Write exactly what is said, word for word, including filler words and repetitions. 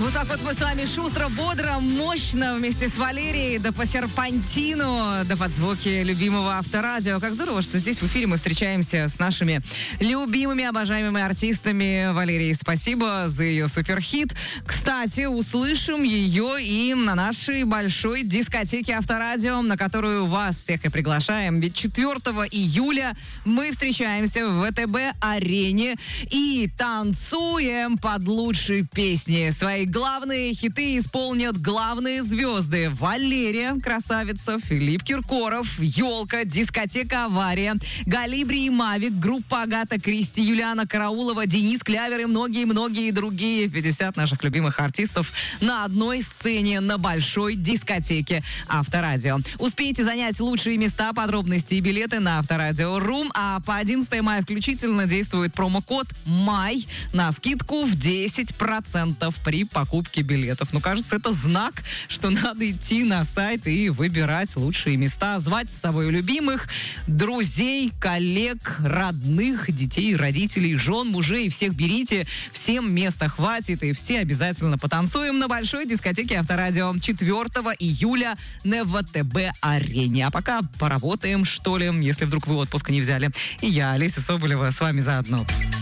Вот так вот мы с вами шустро, бодро, мощно вместе с Валерией, да по серпантину, да под звуки любимого авторадио. Как здорово, что здесь в эфире мы встречаемся с нашими любимыми, обожаемыми артистами. Валерии, спасибо за ее суперхит. Кстати, услышим ее и на нашей большой дискотеке Авторадио, на которую вас всех и приглашаем. Ведь четвёртого июля мы встречаемся в ВТБ-арене и танцуем под лучшие песни. Свои главные хиты исполнят главные звезды: Валерия, красавица, Филипп Киркоров, Елка, дискотека «Авария», Галибри и Мавик, группа Агата Кристи, Юлиана Караулова, Денис Клявер и многие-многие другие. пятьдесят наших любимых артистов на одной сцене на большой дискотеке Авторадио. Успейте занять лучшие места, подробности и билеты на авторадио точка ру. А по одиннадцатого мая включительно действует промокод «Май» на скидку в десять процентов при покупке билетов. Ну, кажется, это знак, что надо идти на сайт и выбирать лучшие места, звать с собой любимых, друзей, коллег, родных, детей, родителей, жен, мужей. Всех берите, всем места хватит, и все обязательно потанцуем на большой дискотеке Авторадио четвёртого июля на ВТБ-арене. А пока поработаем, что ли, если вдруг вы отпуск не взяли. И я, Олеся Соболева, с вами заодно.